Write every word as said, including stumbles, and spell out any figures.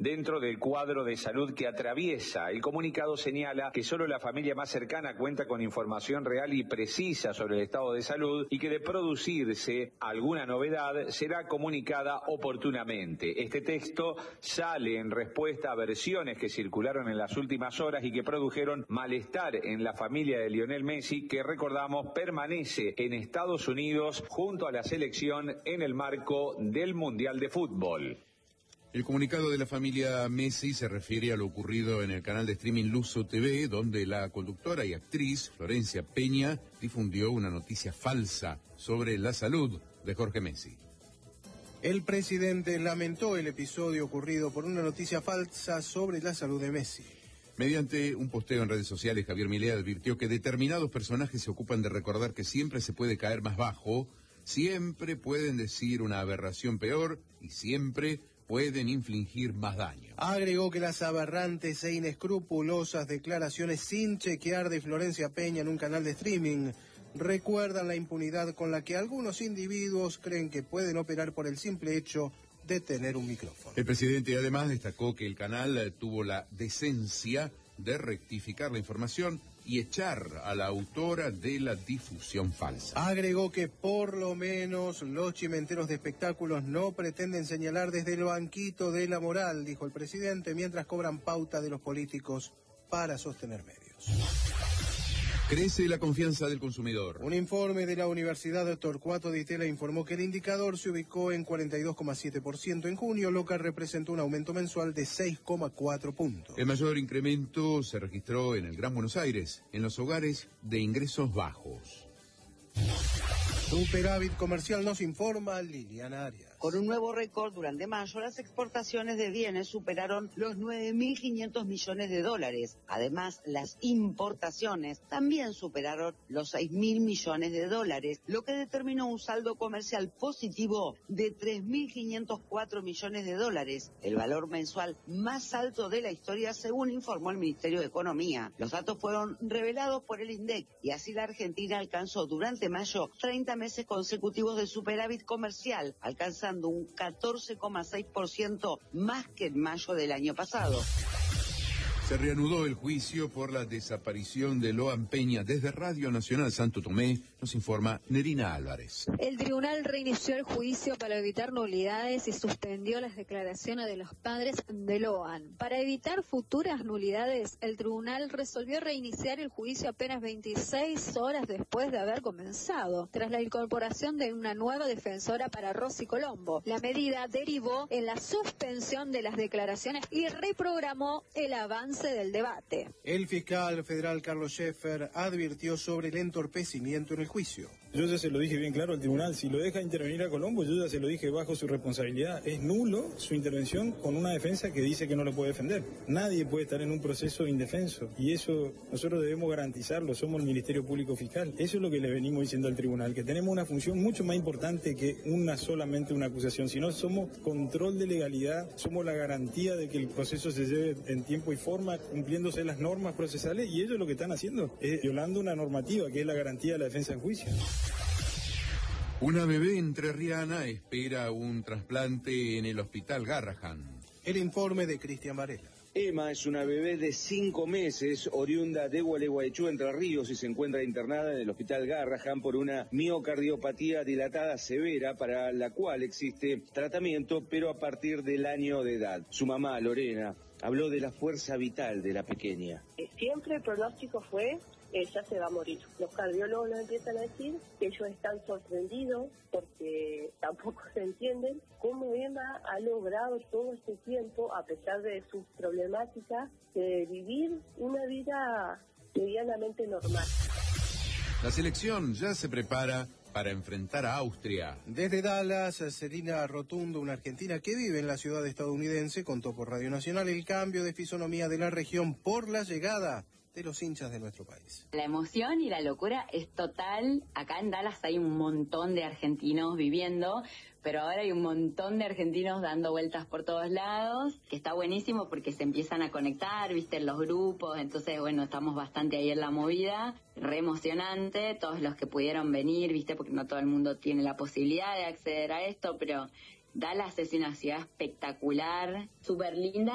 dentro del cuadro de salud que atraviesa. El comunicado señala que solo la familia más cercana cuenta con información real y precisa sobre el estado de salud y que de producirse alguna novedad será comunicada oportunamente. Este texto sale en respuesta a versiones que circularon en las últimas horas y que produjeron malestar en la familia de Lionel Messi, que recordamos permanece en Estados Unidos junto a la selección en el marco del Mundial de Fútbol. El comunicado de la familia Messi se refiere a lo ocurrido en el canal de streaming Luzo T V, donde la conductora y actriz Florencia Peña difundió una noticia falsa sobre la salud de Jorge Messi. El presidente lamentó el episodio ocurrido por una noticia falsa sobre la salud de Messi. Mediante un posteo en redes sociales, Javier Milei advirtió que determinados personajes se ocupan de recordar que siempre se puede caer más bajo, siempre pueden decir una aberración peor y siempre pueden infligir más daño. Agregó que las aberrantes e inescrupulosas declaraciones sin chequear de Florencia Peña en un canal de streaming recuerdan la impunidad con la que algunos individuos creen que pueden operar por el simple hecho de tener un micrófono. El presidente además destacó que el canal tuvo la decencia de rectificar la información y echar a la autora de la difusión falsa. Agregó que por lo menos los chimenteros de espectáculos no pretenden señalar desde el banquito de la moral, dijo el presidente, mientras cobran pauta de los políticos para sostener medios. Crece la confianza del consumidor. Un informe de la Universidad Torcuato Di Tella informó que el indicador se ubicó en cuarenta y dos coma siete por ciento en junio, lo que representó un aumento mensual de seis coma cuatro puntos. El mayor incremento se registró en el Gran Buenos Aires, en los hogares de ingresos bajos. Superávit comercial nos informa Liliana Arias. Con un nuevo récord durante mayo, las exportaciones de bienes superaron los nueve mil quinientos millones de dólares. Además, las importaciones también superaron los seis mil millones de dólares, lo que determinó un saldo comercial positivo de tres mil quinientos cuatro millones de dólares, el valor mensual más alto de la historia, según informó el Ministerio de Economía. Los datos fueron revelados por el INDEC y así la Argentina alcanzó durante mayo treinta meses consecutivos de superávit comercial, alcanzando un catorce coma seis por ciento más que en mayo del año pasado. Se reanudó el juicio por la desaparición de Loan Peña. Desde Radio Nacional Santo Tomé nos informa Nerina Álvarez. El tribunal reinició el juicio para evitar nulidades y suspendió las declaraciones de los padres de Loan. Para evitar futuras nulidades, el tribunal resolvió reiniciar el juicio apenas veintiséis horas después de haber comenzado, tras la incorporación de una nueva defensora para Rosy Colombo. La medida derivó en la suspensión de las declaraciones y reprogramó el avance del debate. El fiscal federal Carlos Schaeffer advirtió sobre el entorpecimiento en el juicio. Yo ya se lo dije bien claro al tribunal, si lo deja intervenir a Colombo, yo ya se lo dije bajo su responsabilidad. Es nulo su intervención con una defensa que dice que no lo puede defender. Nadie puede estar en un proceso indefenso y eso nosotros debemos garantizarlo, somos el Ministerio Público Fiscal. Eso es lo que le venimos diciendo al tribunal, que tenemos una función mucho más importante que una solamente una acusación, sino somos control de legalidad, somos la garantía de que el proceso se lleve en tiempo y forma, cumpliéndose las normas procesales, y ellos lo que están haciendo es violando una normativa que es la garantía de la defensa en juicio. Una bebé entrerriana espera un trasplante en el Hospital Garrahan. El informe de Cristian Varela. Emma es una bebé de cinco meses, oriunda de Gualeguaychú, Entre Ríos, y se encuentra internada en el Hospital Garrahan por una miocardiopatía dilatada severa para la cual existe tratamiento, pero a partir del año de edad. Su mamá, Lorena, habló de la fuerza vital de la pequeña. Siempre el pronóstico fue, ella se va a morir. Los cardiólogos nos empiezan a decir que ellos están sorprendidos porque tampoco se entienden cómo Emma ha logrado todo este tiempo, a pesar de sus problemáticas, de vivir una vida medianamente normal. La selección ya se prepara para enfrentar a Austria. Desde Dallas, Serena Rotundo, una argentina que vive en la ciudad estadounidense, contó por Radio Nacional el cambio de fisonomía de la región por la llegada de los hinchas de nuestro país. La emoción y la locura es total. Acá en Dallas hay un montón de argentinos viviendo, pero ahora hay un montón de argentinos dando vueltas por todos lados, que está buenísimo porque se empiezan a conectar, viste, en los grupos, entonces, bueno, estamos bastante ahí en la movida, re emocionante, todos los que pudieron venir, viste, porque no todo el mundo tiene la posibilidad de acceder a esto, pero Dallas es una ciudad espectacular, súper linda.